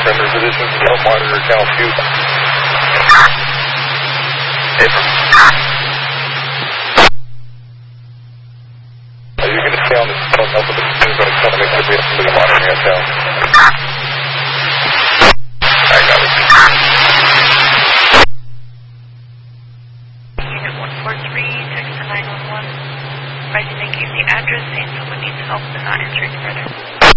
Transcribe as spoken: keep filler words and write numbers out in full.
Render position, help monitor channel two. Are you going to stay on this phone up with the news on the phone to make sure we have somebody monitoring us down? I got it. Unit one four three, text to nine one one. Advising they gave the address saying someone needs help and not answering further.